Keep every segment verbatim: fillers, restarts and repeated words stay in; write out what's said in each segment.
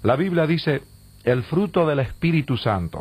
La Biblia dice, el fruto del Espíritu Santo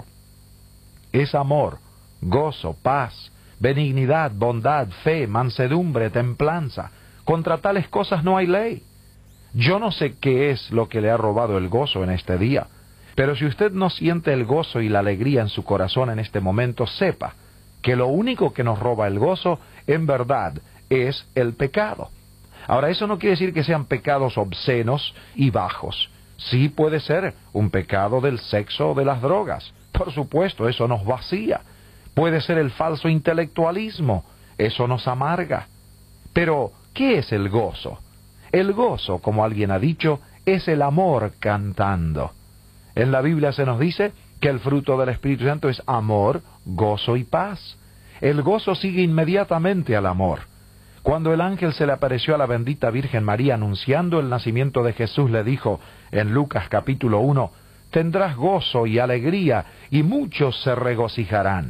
es amor, gozo, paz, benignidad, bondad, fe, mansedumbre, templanza. Contra tales cosas no hay ley. Yo no sé qué es lo que le ha robado el gozo en este día, pero si usted no siente el gozo y la alegría en su corazón en este momento, sepa que lo único que nos roba el gozo, en verdad, es el pecado. Ahora, eso no quiere decir que sean pecados obscenos y bajos. Sí puede ser un pecado del sexo o de las drogas. Por supuesto, eso nos vacía. Puede ser el falso intelectualismo. Eso nos amarga. Pero, ¿qué es el gozo? El gozo, como alguien ha dicho, es el amor cantando. En la Biblia se nos dice que el fruto del Espíritu Santo es amor, gozo y paz. El gozo sigue inmediatamente al amor. Cuando el ángel se le apareció a la bendita Virgen María anunciando el nacimiento de Jesús, le dijo en Lucas capítulo uno, tendrás gozo y alegría, y muchos se regocijarán.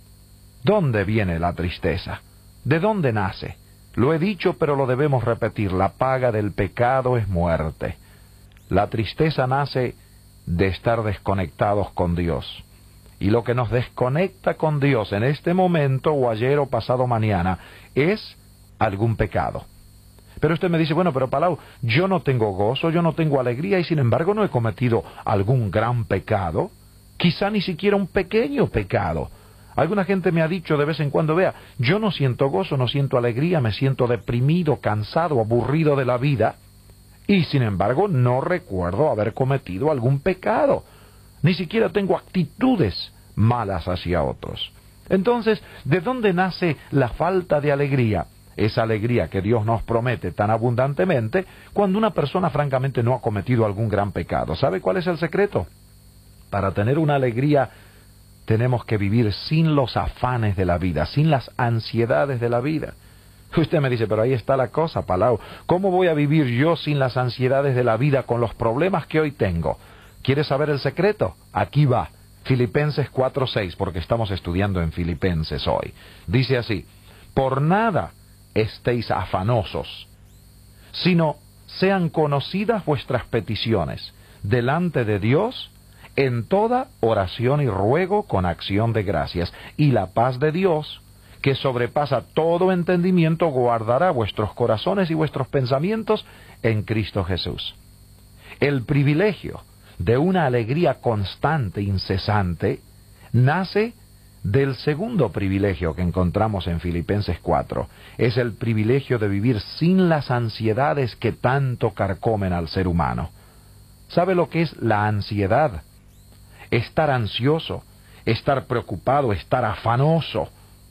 ¿Dónde viene la tristeza? ¿De dónde nace? Lo he dicho, pero lo debemos repetir, la paga del pecado es muerte. La tristeza nace de estar desconectados con Dios. Y lo que nos desconecta con Dios en este momento, o ayer o pasado mañana, es algún pecado. Pero usted me dice, bueno, pero Palau, yo no tengo gozo, yo no tengo alegría, y sin embargo no he cometido algún gran pecado, quizá ni siquiera un pequeño pecado. Alguna gente me ha dicho de vez en cuando, vea, yo no siento gozo, no siento alegría, me siento deprimido, cansado, aburrido de la vida, y sin embargo no recuerdo haber cometido algún pecado, ni siquiera tengo actitudes malas hacia otros. Entonces, ¿de dónde nace la falta de alegría? Esa alegría que Dios nos promete tan abundantemente cuando una persona francamente no ha cometido algún gran pecado. ¿Sabe cuál es el secreto? Para tener una alegría tenemos que vivir sin los afanes de la vida, sin las ansiedades de la vida. Usted me dice, pero ahí está la cosa, Palau. ¿Cómo voy a vivir yo sin las ansiedades de la vida con los problemas que hoy tengo? ¿Quieres saber el secreto? Aquí va. Filipenses cuatro seis, porque estamos estudiando en Filipenses hoy. Dice así, por nada estéis afanosos, sino sean conocidas vuestras peticiones delante de Dios en toda oración y ruego con acción de gracias, y la paz de Dios, que sobrepasa todo entendimiento, guardará vuestros corazones y vuestros pensamientos en Cristo Jesús. El privilegio de una alegría constante, incesante, nace del segundo privilegio que encontramos en Filipenses cuatro. Es el privilegio de vivir sin las ansiedades que tanto carcomen al ser humano. ¿Sabe lo que es la ansiedad? Estar ansioso, estar preocupado, estar afanoso,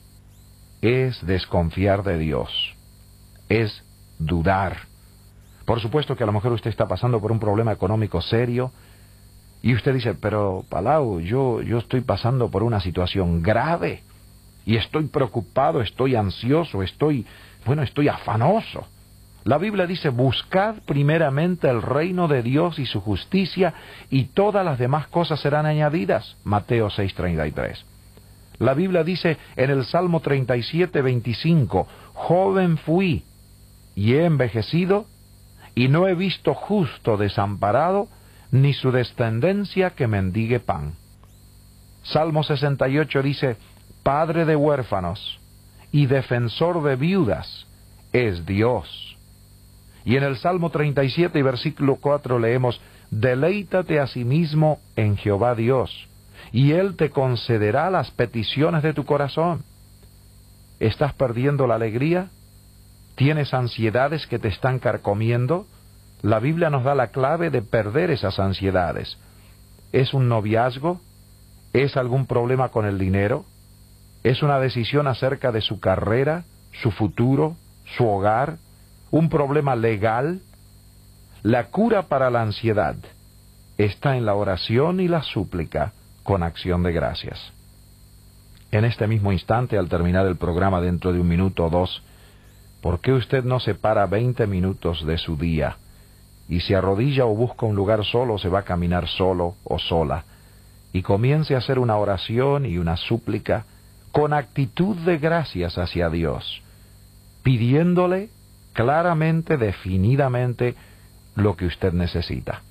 es desconfiar de Dios, es dudar. Por supuesto que a lo mejor usted está pasando por un problema económico serio, y usted dice, pero Palau, yo, yo estoy pasando por una situación grave, y estoy preocupado, estoy ansioso, estoy, bueno, estoy afanoso. La Biblia dice, buscad primeramente el reino de Dios y su justicia, y todas las demás cosas serán añadidas. Mateo seis treinta y tres. La Biblia dice en el Salmo treinta y siete veinticinco, joven fui, y he envejecido, y no he visto justo desamparado, ni su descendencia que mendigue pan. Salmo sesenta y ocho dice, Padre de huérfanos y defensor de viudas es Dios. Y en el Salmo treinta y siete y versículo cuatro leemos, deleítate a sí mismo en Jehová Dios, y Él te concederá las peticiones de tu corazón. ¿Estás perdiendo la alegría? ¿Tienes ansiedades que te están carcomiendo? La Biblia nos da la clave de perder esas ansiedades. ¿Es un noviazgo? ¿Es algún problema con el dinero? ¿Es una decisión acerca de su carrera, su futuro, su hogar? ¿Un problema legal? La cura para la ansiedad está en la oración y la súplica con acción de gracias. En este mismo instante, al terminar el programa dentro de un minuto o dos, ¿por qué usted no separa veinte minutos de su día y se arrodilla o busca un lugar solo, se va a caminar solo o sola, y comience a hacer una oración y una súplica con actitud de gracias hacia Dios, pidiéndole claramente, definidamente, lo que usted necesita?